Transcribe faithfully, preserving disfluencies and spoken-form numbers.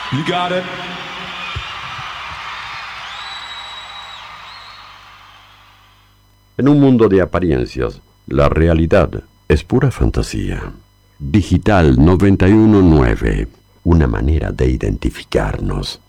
You got it. En un mundo de apariencias, la realidad es pura fantasía. Digital noventa y uno punto nueve, una manera de identificarnos.